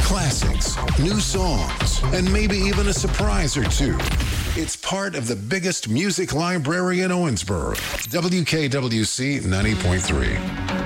classics, new songs, and maybe even a surprise or two. It's part of the biggest music library in Owensboro. WKWC 90.3.